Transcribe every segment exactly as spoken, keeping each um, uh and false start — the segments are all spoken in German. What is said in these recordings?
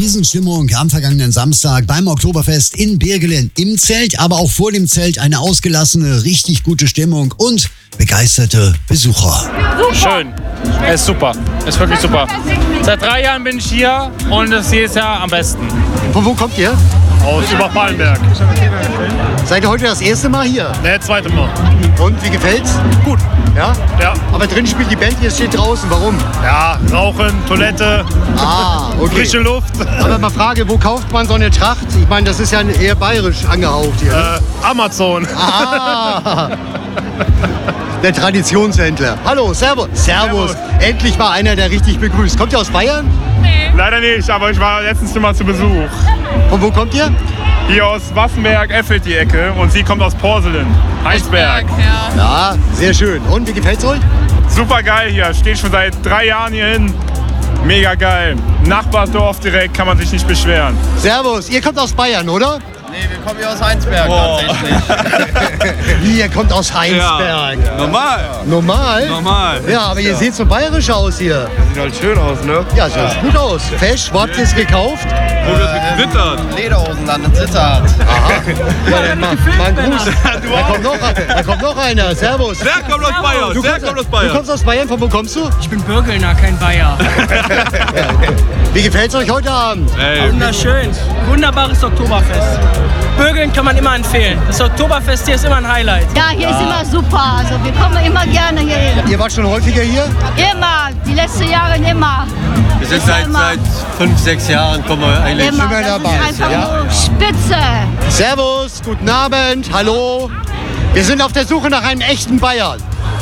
Riesenstimmung am vergangenen Samstag beim Oktoberfest in Birgelen im Zelt, aber auch vor dem Zelt eine ausgelassene, richtig gute Stimmung und begeisterte Besucher. Schön. Es ist super. Es ist wirklich super. Seit drei Jahren bin ich hier und es ist jedes Jahr am besten. Von wo kommt ihr? Aus Oberpallenberg. Seid ihr heute das erste Mal hier? Ne, zweite Mal. Und wie gefällt's? Gut. Ja? Ja. Aber drin spielt die Band, ihr steht draußen. Warum? Ja, Rauchen, Toilette, Ah, okay. frische Luft. Aber mal Frage, wo kauft man so eine Tracht? Ich meine, das ist ja eher bayerisch angehaucht hier. Ne? Äh, Amazon. Ah! Der Traditionshändler. Hallo, Servus. Servus. Endlich mal einer, der richtig begrüßt. Kommt ihr aus Bayern? Leider nicht, aber ich war letztens mal zu Besuch. Von wo kommt ihr? Hier aus Wassenberg, Effeld die Ecke und sie kommt aus Porselen, Heinsberg. Ja. Ja, sehr schön. Und wie gefällt's euch? Super geil hier, steht schon seit drei Jahren hier hin. Mega geil. Nachbardorf direkt, kann man sich nicht beschweren. Servus. Ihr kommt aus Bayern, oder? Nee, wir kommen hier aus Heinsberg tatsächlich. Wie, ihr kommt aus Heinsberg. Normal. Normal? Normal. Ja, aber ihr seht so bayerisch aus hier. Sieht halt schön aus, ne? Ja, sieht gut aus. Fesch, wo habt ihr es gekauft? Wo wird gewittert? Lederhosen dann in Zittert. Aha. Ja, dann mal, mal einen Gruß. Da kommt, noch, da kommt noch einer. Servus. Der kommt aus Bayern. Du Der kommst, kommt aus du Bayern. kommst aus Bayern. Von wo kommst du? Ich bin Birgelner, kein Bayer. Wie gefällt's euch heute Abend? Ey, Wunderschön. Wunderbares Oktoberfest. Birgeln kann man immer empfehlen. Das Oktoberfest hier ist immer ein Highlight. Ja, hier ist immer super. Also wir kommen immer gerne hier hin. Ihr wart schon häufiger hier? Immer, die letzten Jahre immer. wir sind seit, seit fünf, sechs Jahren kommen wir eigentlich. Immer. immer Das dabei, ist einfach ja. nur spitze. Servus, guten Abend, hallo. Wir sind auf der Suche nach einem echten Bayern.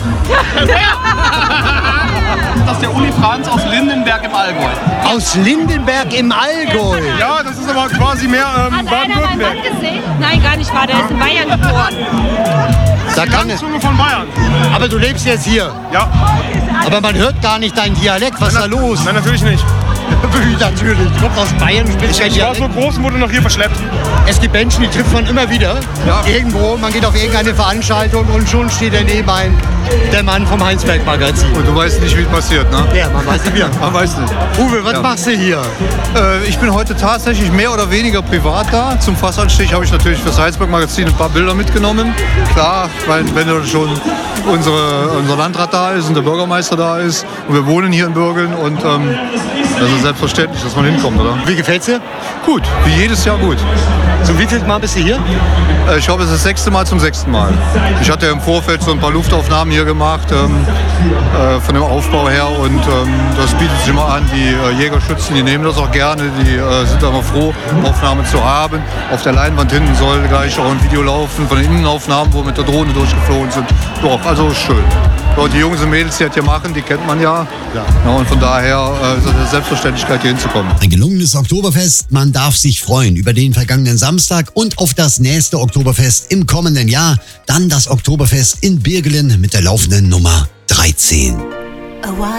Das ist der Uli Franz aus Lindenberg im Allgäu. Aus Lindenberg im Allgäu. Ja, das ist aber quasi mehr ähm, Hat einer meinen Baden-Württemberg. Mann gesehen? Nein, gar nicht wahr. Der ist in Bayern geboren. Da kann es. Zunge von Bayern. Aber du lebst jetzt hier. Ja, Aber man hört gar nicht deinen Dialekt. Was ist da los? nein, natürlich nicht. Wie natürlich. Du kommst aus Bayern, du sprichst kein Ich war so Dialekt. groß und wurde noch hier verschleppt. Es gibt Menschen, die trifft man immer wieder. Irgendwo, man geht auf irgendeine Veranstaltung und schon steht daneben ein, der Mann vom Heinsberg-Magazin. Und du weißt nicht, wie es passiert, ne? Ja, man weiß nicht wie. Man weiß nicht. Uwe, was Ja. machst du hier? Äh, ich bin heute tatsächlich mehr oder weniger privat da. Zum Fassanstich habe ich natürlich fürs Heinsberg-Magazin ein paar Bilder mitgenommen. Klar, weil wenn da schon unsere, unser Landrat da ist und der Bürgermeister da ist und wir wohnen hier in Birgeln und ähm, das ist selbstverständlich, dass man hinkommt, oder? Wie gefällt's dir? Gut, wie jedes Jahr gut. Zum wievielten Mal bist du hier? Äh, Ich glaube, es ist das sechste Mal zum sechsten Mal. Ich hatte im Vorfeld so ein paar Luftaufnahmen hier gemacht, ähm, äh, von dem Aufbau her. Und ähm, das bietet sich immer an. Die äh, Jägerschützen, die nehmen das auch gerne. Die äh, sind immer froh, Aufnahmen zu haben. Auf der Leinwand hinten soll gleich auch ein Video laufen von den Innenaufnahmen, wo wir mit der Drohne durchgeflogen sind. Doch, also schön. Ja, und die Jungs und Mädels, die das hier machen, die kennt man ja. Ja, und von daher äh, ist es eine Selbstverständlichkeit, hier hinzukommen. Ein gelungenes Oktoberfest. Man darf sich freuen über den vergangenen Samstag und auf das nächste Oktoberfest im kommenden Jahr. Dann das Oktoberfest in Birgelen mit der laufenden Nummer dreizehn.